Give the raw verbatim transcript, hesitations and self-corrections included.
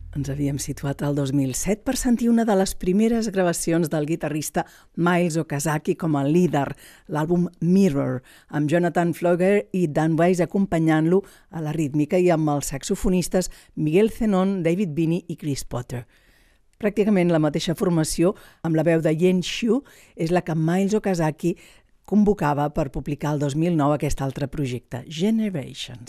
Ens havíem situat al dos mil set per sentir una de les primeres gravacions del guitarrista Miles Okazaki com a líder, l'àlbum Mirror, amb Jonathan Floger i Dan Weiss acompanyant-lo a la rítmica i amb els saxofonistes Miguel Zenón, David Binney i Chris Potter. Pràcticament la mateixa formació, amb la veu de Yen Xiu, és la que Miles Okazaki convocava per publicar el dos mil nou aquest altre projecte, Generations.